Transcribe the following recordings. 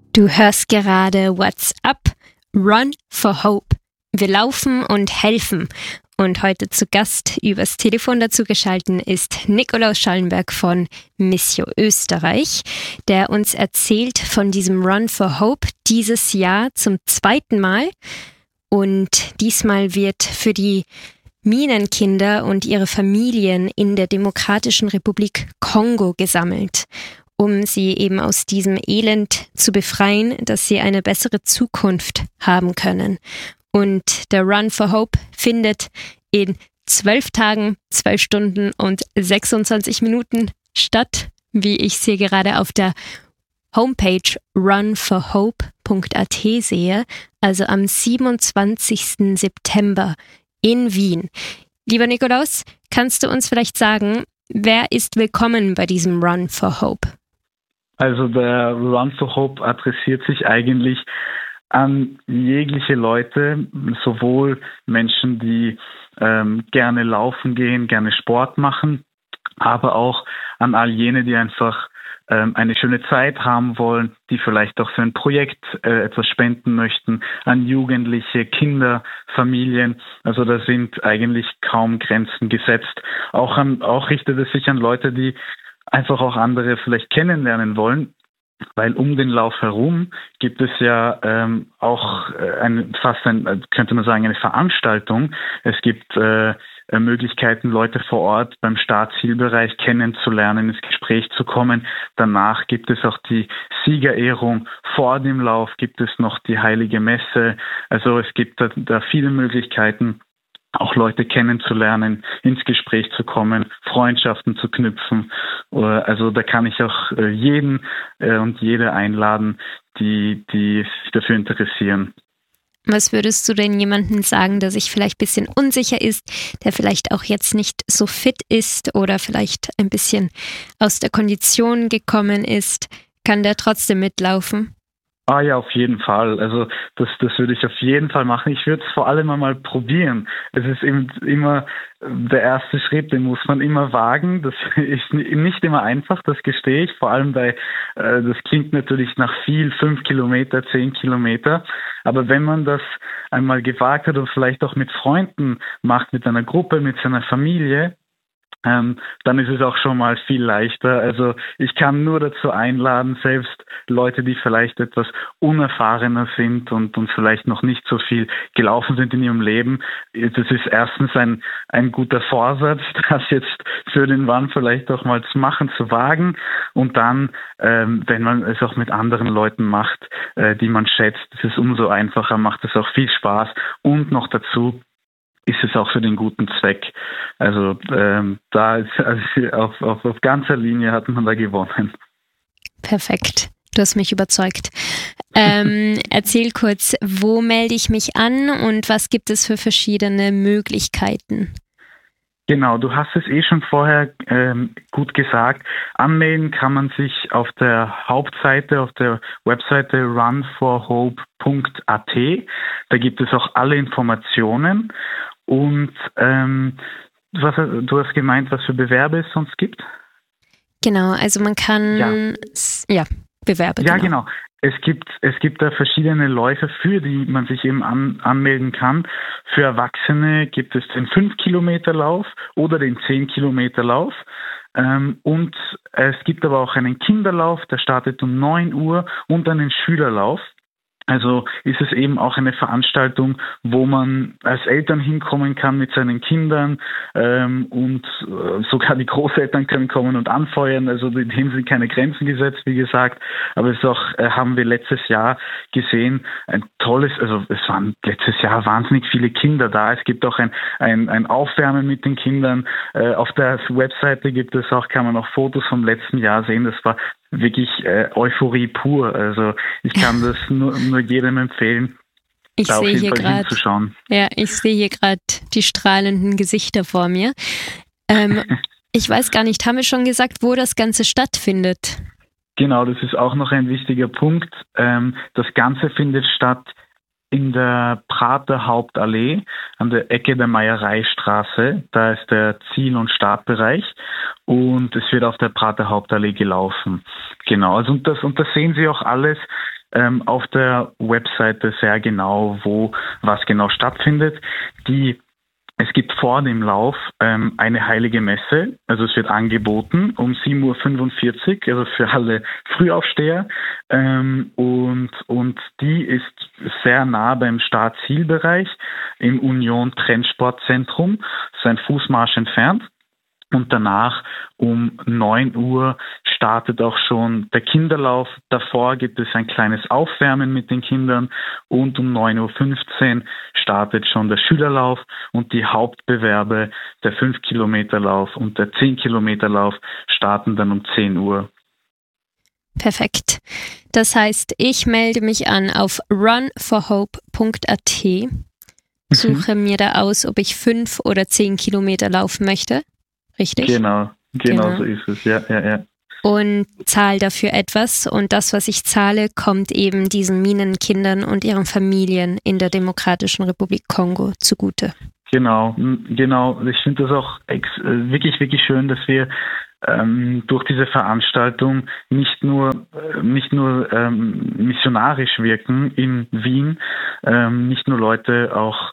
Du hörst gerade What's Up? Run for Hope. Wir laufen und helfen. Und heute zu Gast übers Telefon dazu geschaltet ist Nikolaus Schallenberg von Missio Österreich, der uns erzählt von diesem Run for Hope dieses Jahr zum 2. Mal. Und diesmal wird für die Minenkinder und ihre Familien in der Demokratischen Republik Kongo gesammelt, um sie eben aus diesem Elend zu befreien, dass sie eine bessere Zukunft haben können. Und der Run for Hope findet in 12 Tagen, 12 Stunden und 26 Minuten statt, wie ich sie gerade auf der Homepage runforhope.at sehe, also am 27. September in Wien. Lieber Nikolaus, kannst du uns vielleicht sagen, wer ist willkommen bei diesem Run for Hope? Also der Run for Hope adressiert sich eigentlich an jegliche Leute, sowohl Menschen, die gerne laufen gehen, gerne Sport machen, aber auch an all jene, die einfach eine schöne Zeit haben wollen, die vielleicht auch für ein Projekt etwas spenden möchten, an Jugendliche, Kinder, Familien. Also da sind eigentlich kaum Grenzen gesetzt. Auch richtet es sich an Leute, die einfach auch andere vielleicht kennenlernen wollen, weil um den Lauf herum gibt es ja auch könnte man sagen, eine Veranstaltung. Es gibt Möglichkeiten, Leute vor Ort beim Startzielbereich kennenzulernen, ins Gespräch zu kommen. Danach gibt es auch die Siegerehrung. Vor dem Lauf gibt es noch die Heilige Messe. Also es gibt da viele Möglichkeiten, auch Leute kennenzulernen, ins Gespräch zu kommen, Freundschaften zu knüpfen. Also da kann ich auch jeden und jede einladen, die sich dafür interessieren. Was würdest du denn jemandem sagen, der sich vielleicht ein bisschen unsicher ist, der vielleicht auch jetzt nicht so fit ist oder vielleicht ein bisschen aus der Kondition gekommen ist? Kann der trotzdem mitlaufen? Ah ja, auf jeden Fall. Also das würde ich auf jeden Fall machen. Ich würde es vor allem einmal probieren. Es ist eben immer der erste Schritt, den muss man immer wagen. Das ist nicht immer einfach, das gestehe ich. Vor allem das klingt natürlich nach viel, 5 Kilometer, 10 Kilometer. Aber wenn man das einmal gewagt hat und vielleicht auch mit Freunden macht, mit einer Gruppe, mit seiner Familie, dann ist es auch schon mal viel leichter. Also ich kann nur dazu einladen, selbst Leute, die vielleicht etwas unerfahrener sind und vielleicht noch nicht so viel gelaufen sind in ihrem Leben. Das ist erstens ein guter Vorsatz, das jetzt für den Run vielleicht auch mal zu machen, zu wagen. Und dann, wenn man es auch mit anderen Leuten macht, die man schätzt, ist es umso einfacher, macht es auch viel Spaß. Und noch dazu ist es auch für den guten Zweck. Also da ist auf ganzer Linie hat man da gewonnen. Perfekt. Du hast mich überzeugt. Erzähl kurz, wo melde ich mich an und was gibt es für verschiedene Möglichkeiten? Genau, du hast es schon vorher gut gesagt. Anmelden kann man sich auf der Hauptseite, auf der Webseite runforhope.at. Da gibt es auch alle Informationen. Und du hast gemeint, was für Bewerbe es sonst gibt? Genau, also man kann Bewerbe. Ja, genau. Es gibt da verschiedene Läufe, für die man sich eben anmelden kann. Für Erwachsene gibt es den 5-Kilometer-Lauf oder den 10-Kilometer-Lauf. Und es gibt aber auch einen Kinderlauf, der startet um 9 Uhr und einen Schülerlauf. Also ist es eben auch eine Veranstaltung, wo man als Eltern hinkommen kann mit seinen Kindern und sogar die Großeltern können kommen und anfeuern. Also in dem sind keine Grenzen gesetzt, wie gesagt. Aber es ist auch, haben wir letztes Jahr gesehen, es waren letztes Jahr wahnsinnig viele Kinder da. Es gibt auch ein Aufwärmen mit den Kindern. Auf der Webseite kann man auch Fotos vom letzten Jahr sehen. Das war wirklich Euphorie pur. Also ich kann das nur jedem empfehlen, da auf jeden Fall hinzuschauen. Ja, ich sehe hier gerade die strahlenden Gesichter vor mir. Ich weiß gar nicht, haben wir schon gesagt, wo das Ganze stattfindet? Genau, das ist auch noch ein wichtiger Punkt. Das Ganze findet statt in der Prater Hauptallee an der Ecke der Meiereistraße. Da ist der Ziel- und Startbereich und es wird auf der Prater Hauptallee gelaufen. Genau, also und das sehen Sie auch alles auf der Webseite sehr genau, wo was genau stattfindet. Es gibt vor dem Lauf eine heilige Messe, also es wird angeboten um 7:45 Uhr, also für alle Frühaufsteher, und die ist sehr nah beim Start-Zielbereich im Union Trennsportzentrum, das ist ein Fußmarsch entfernt. Und danach um 9 Uhr startet auch schon der Kinderlauf. Davor gibt es ein kleines Aufwärmen mit den Kindern und um 9:15 Uhr startet schon der Schülerlauf und die Hauptbewerbe, der 5-Kilometer-Lauf und der 10-Kilometer-Lauf, starten dann um 10 Uhr. Perfekt. Das heißt, ich melde mich an auf runforhope.at, suche mir da aus, ob ich 5 oder 10 Kilometer laufen möchte. Richtig? Genau so ist es, ja. Und zahle dafür etwas und das, was ich zahle, kommt eben diesen Minenkindern und ihren Familien in der Demokratischen Republik Kongo zugute. Genau. Ich finde das auch wirklich, wirklich schön, dass wir durch diese Veranstaltung nicht nur missionarisch wirken in Wien, nicht nur Leute auch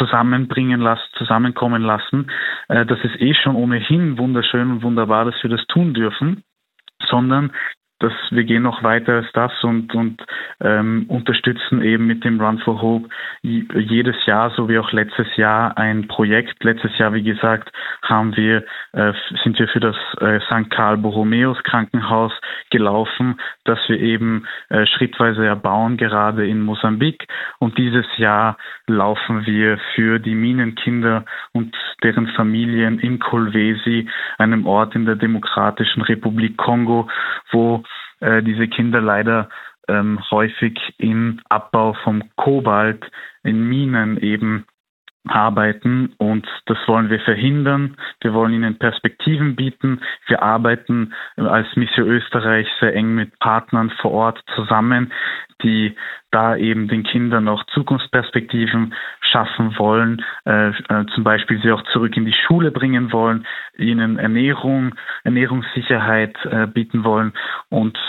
zusammenkommen lassen. Das ist schon ohnehin wunderschön und wunderbar, dass wir das tun dürfen, sondern dass wir gehen noch weiter als das und unterstützen eben mit dem Run for Hope jedes Jahr, so wie auch letztes Jahr, ein Projekt. Letztes Jahr, wie gesagt, sind wir für das St. Karl Borromäus Krankenhaus gelaufen, das wir eben schrittweise erbauen, gerade in Mosambik. Und dieses Jahr laufen wir für die Minenkinder und deren Familien in Kolwezi, einem Ort in der Demokratischen Republik Kongo, wo diese Kinder leider häufig im Abbau vom Kobalt in Minen eben arbeiten, und das wollen wir verhindern. Wir wollen ihnen Perspektiven bieten. Wir arbeiten als Mission Österreich sehr eng mit Partnern vor Ort zusammen, die da eben den Kindern auch Zukunftsperspektiven schaffen wollen, zum Beispiel sie auch zurück in die Schule bringen wollen, ihnen Ernährungssicherheit bieten wollen, und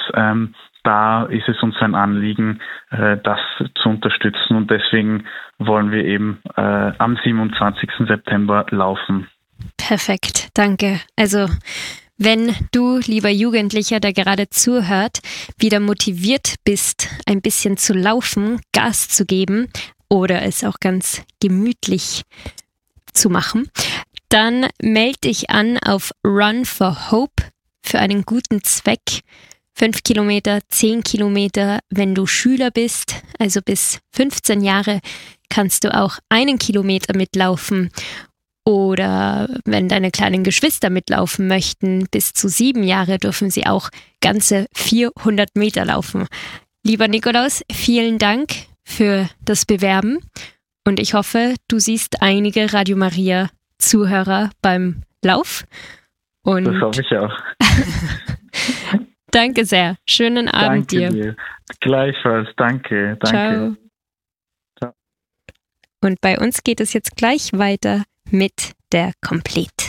da ist es uns ein Anliegen, das zu unterstützen, und deswegen wollen wir eben am 27. September laufen. Perfekt, danke. Also wenn du, lieber Jugendlicher, der gerade zuhört, wieder motiviert bist, ein bisschen zu laufen, Gas zu geben oder es auch ganz gemütlich zu machen, dann melde dich an auf Run for Hope für einen guten Zweck. 5 Kilometer, 10 Kilometer, wenn du Schüler bist, also bis 15 Jahre, kannst du auch 1 Kilometer mitlaufen. Oder wenn deine kleinen Geschwister mitlaufen möchten, bis zu 7 Jahre dürfen sie auch ganze 400 Meter laufen. Lieber Nikolaus, vielen Dank für das Bewerben und ich hoffe, du siehst einige Radio Maria Zuhörer beim Lauf. Und das hoffe ich auch. Danke sehr. Schönen Abend dir. Gleichfalls. Danke. Ciao. Und bei uns geht es jetzt gleich weiter mit der Complete.